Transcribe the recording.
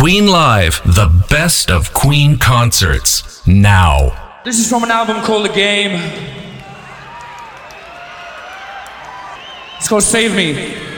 Queen Live, the best of Queen concerts, now. This is from an album called The Game. It's called Save Me.